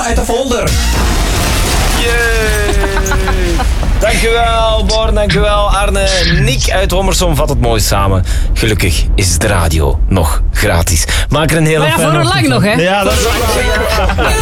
uit de folder. Dankjewel Born, dankjewel Arne. Nick uit Hommersom vat het mooi samen. Gelukkig is de radio nog gratis. Maak er een hele Maar ja, voor fijne hoe lang nog, hè? Ja, dat is